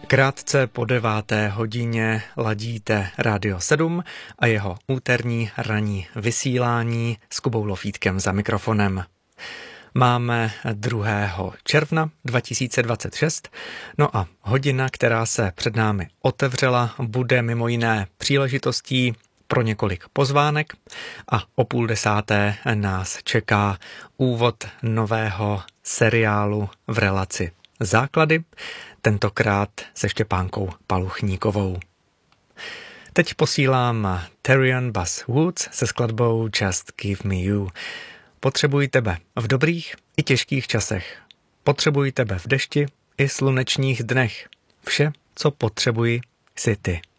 Krátce po 9:00 ladíte Radio 7 a jeho úterní ranní vysílání s Kubou Lofítkem za mikrofonem. Máme 2. června 2026, no a hodina, která se před námi otevřela, bude mimo jiné příležitostí pro několik pozvánek a o 9:30 nás čeká úvod nového seriálu v relaci Základy, tentokrát se Štěpánkou Paluchníkovou. Teď posílám Terrian Bass Woods se skladbou Just Give Me You. Potřebuji tebe v dobrých i těžkých časech. Potřebuji tebe v dešti i slunečních dnech. Vše, co potřebuji, jsi ty.